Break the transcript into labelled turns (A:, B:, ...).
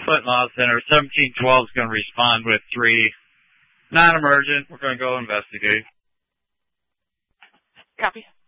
A: Clinton Law Center. 1712 is going to respond with 3 non-emergent. We're going to go investigate.
B: Copy.